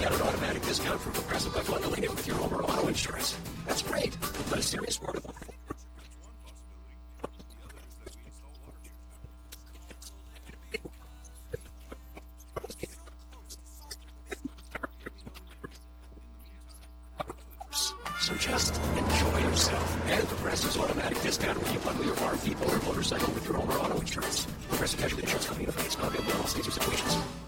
get an automatic discount from Progressive by bundling it with your home or auto insurance. That's great, but a serious word of So just enjoy yourself and Progressive's automatic discount when you bundle your car, vehicle, or motorcycle with your home or auto insurance. Progressive Casualty Insurance Company affiliates not available in all states or situations.